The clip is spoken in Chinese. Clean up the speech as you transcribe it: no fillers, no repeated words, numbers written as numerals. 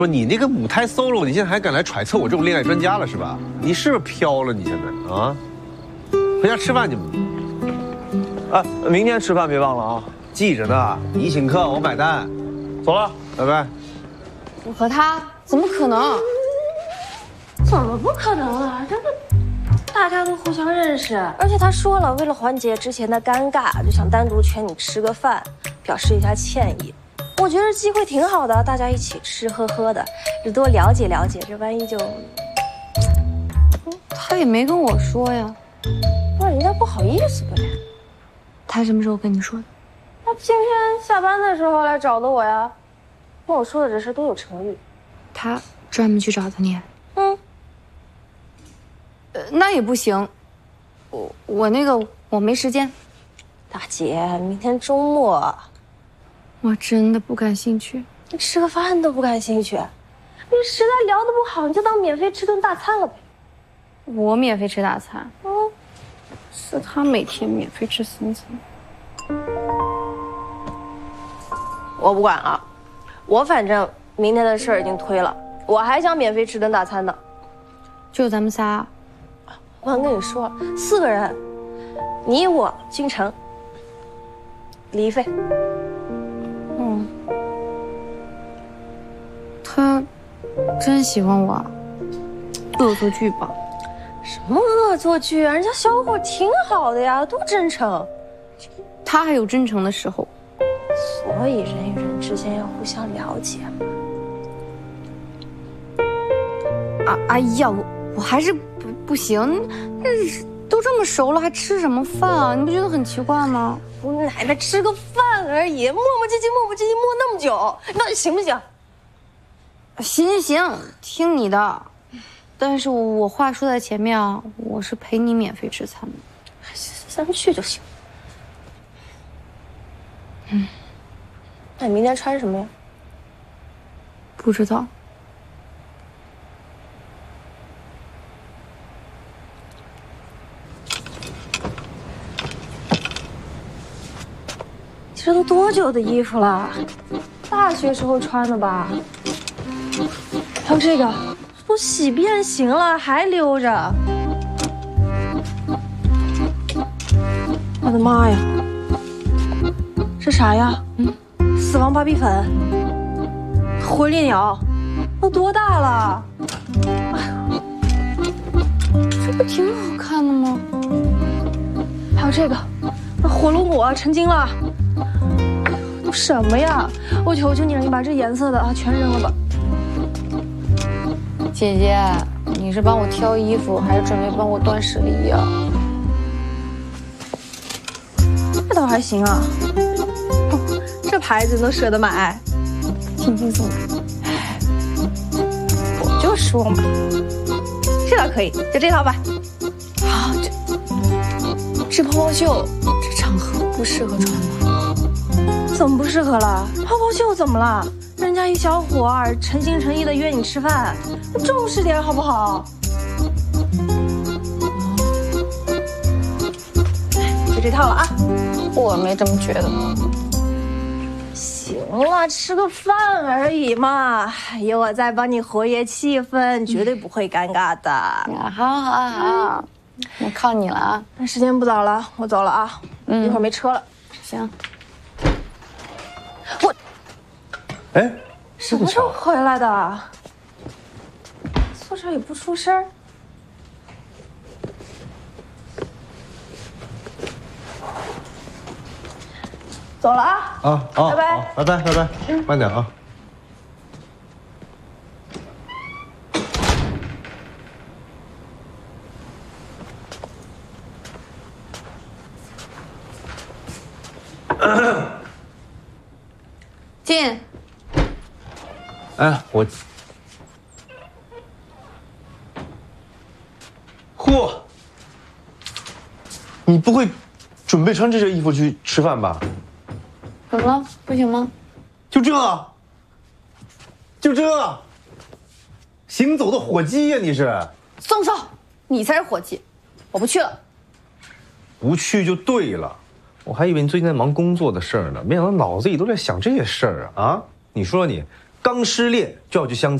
说你那个母胎 solo， 你现在还敢来揣测我这种恋爱专家了是吧？你是不是飘了？你现在啊，回家吃饭去吧。 啊，明天吃饭别忘了啊！ 记着呢，你请客我买单。走了，拜拜。 我和他怎么可能？ 怎么不可能啊？这不大家都互相认识，而且他说了，为了缓解之前的尴尬，就想单独请你吃个饭，表示一下歉意。我觉得机会挺好的，大家一起吃喝喝的，就多了解了解，这万一就…… 他也没跟我说呀， 不然人家不好意思不然。 他什么时候跟你说的？ 他今天下班的时候来找的我呀，跟我说的这事都有诚意。 他专门去找的你？ 嗯。 那也不行，我没时间。 大姐，明天周末。 我真的不感兴趣， 你吃个饭都不感兴趣，你实在聊得不好，你就当免费吃顿大餐了呗。 我免费吃大餐，是他每天免费吃3餐。 我不管了，我反正明天的事儿已经推了，我还想免费吃顿大餐呢。 就咱们仨， 我刚跟你说了，4个人，你我君成，礼仪费。 他真喜欢我，恶作剧吧？ 什么恶作剧啊？人家小伙挺好的呀，多真诚。 他还有真诚的时候， 所以人与人之间要互相了解嘛。 哎呀，我还是不行，都这么熟了，还吃什么饭啊？你不觉得很奇怪吗？ 我奶奶吃个饭而已，磨磨唧唧磨那么久，你到底行不行？ 行，听你的，但是我话说在前面啊，我是陪你免费吃餐的。 咱去就行。那你明天穿什么呀？ 不知道。 这都多久的衣服了？大学时候穿的吧？还有这个，都洗变形了还留着。我的妈呀！这啥呀？死亡芭比粉，火烈鸟，都多大了？ 哎呦，这不挺好看的吗？ 还有这个，火龙果成精了。都什么呀？我求求你了，你把这颜色的啊全扔了吧。 姐姐，你是帮我挑衣服，还是准备帮我断舍离呀？ 这倒还行啊，这牌子你都舍得买， 轻轻松。 我就说嘛，这倒可以，就这套吧。 啊，这泡泡袖，这场合不适合穿吧？ 怎么不适合了？泡泡袖怎么了？人家一小伙儿诚心诚意的约你吃饭，重视点好不好？就这套了啊！ 我没这么觉得。 行了，吃个饭而已嘛，有我在帮你活跃气氛，绝对不会尴尬的。 好，我靠你了啊！ 那时间不早了，我走了啊，一会儿没车了。 行。 哎， 什么时候回来的？坐这也不出声。走了啊！拜拜， 拜拜，慢点啊。 进。 哎，嚯，你不会准备穿这件衣服去吃饭吧？ 怎么了？不行吗？ 就这，行走的火鸡呀！你是松手，你才是伙计，我不去了。 不去就对了，我还以为你最近在忙工作的事儿呢，没想到脑子里都在想这些事儿啊！啊，你说你刚失恋就要去相亲。